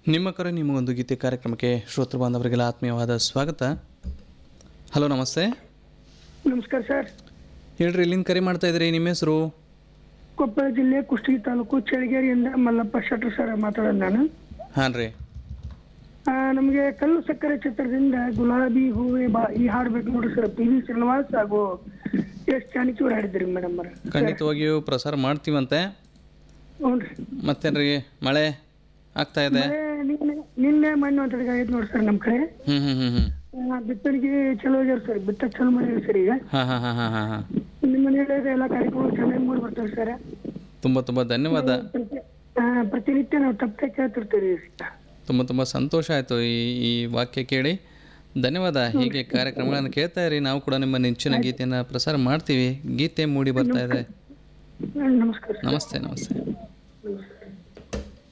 ನಿಮ್ಮ ಕರೆ ನಿಮಗೊಂದು ಗೀತೆ ಕಾರ್ಯಕ್ರಮಕ್ಕೆ ಶ್ರೋತೃ ಬಾಂಧವರಿಗೆಲ್ಲ ಆತ್ಮೀಯವಾದ ಸ್ವಾಗತ. ಹಲೋ, ನಮಸ್ತೆ. ನಮಸ್ಕಾರ ಸರ್. ಹೇಳ್ರಿ, ಇಲ್ಲಿಂದ ಕರೆ ಮಾಡ್ತಾ ಇದ್ರಿ, ನಿಮ್ಮ ಹೆಸರು? ಕೊಪ್ಪಳ ಜಿಲ್ಲೆ ಕುಷ್ಟಗಿ ತಾಲೂಕು ಚಳಗೇರಿಯಿಂದ ಮಲ್ಲಪ್ಪ ಶೆಟ್ರು ಸರ್ ಮಾತಾಡೋದು ನಾನು. ಹಾಂ ರೀ. ನಮಗೆ ಕಲ್ಲು ಸಕ್ಕರೆ ಚಿತ್ರದಿಂದ ಗುಲಾಬಿ ಹೂವೆ ಬಾ ಈ ಹಾಡು ಬೇಕು ನೋಡ್ರಿ ಸರ್. ಪಿ ವಿ ಶ್ರೀನಿವಾಸ್ ಹಾಗೂ ಎಸ್ ಜಾನಕಿಯವ್ರು ಹಾಡಿದ್ರಿ ಮೇಡಮ್ ಅವ್ರ. ಖಂಡಿತವಾಗಿಯೂ ಪ್ರಸಾರ ಮಾಡ್ತೀವಂತೆ. ಹ್ಞೂ ರೀ. ಮತ್ತೇನ್ರಿ, ಮಳೆ ಆಗ್ತಾ ಇದೆ? ನಿನ್ನೆ ಮೊನ್ನೆ ಅಂತ ಆಗೈತೆ ನೋಡಿ ಸರ್ ನಮ್ಮ ಕಡೆ. ಬಿತ್ತಣಿಗೆ ಚಲೋ ಆಗ್ಯಾರ ಸರ್. ಬಿತ್ತ ಚಲೋ ಮಾಡಿರಿ ಸರ್ ಈಗ. ನಿಮ್ಮ ಮನೆಯಲ್ಲಿ ಎಲ್ಲ ಕಾರ್ಯಕ್ರಮ ಚೆನ್ನಾಗಿ ಮಾಡಿ ಬರ್ತಾರೆ ಸರ್. ತುಂಬ ಧನ್ಯವಾದ. ಪ್ರತಿನಿತ್ಯ ನಾವು ತಪ್ಪದೆ ಕೇಳ್ತಿರ್ತೀವಿ. ತುಂಬ ಸಂತೋಷ ಆಯಿತು ಈ ವಾಕ್ಯ ಕೇಳಿ. ಧನ್ಯವಾದ. ಹೀಗೆ ಕಾರ್ಯಕ್ರಮಗಳನ್ನು ಕೇಳ್ತಾ ಇರಿ. ನಾವು ಕೂಡ ನಿಮ್ಮ ನೆಚ್ಚಿನ ಗೀತೆಯನ್ನು ಪ್ರಸಾರ ಮಾಡ್ತೀವಿ. ಗೀತೆ ಮೂಡಿ ಬರ್ತಾ ಇದೆ. ನಮಸ್ಕಾರ. ನಮಸ್ತೆ.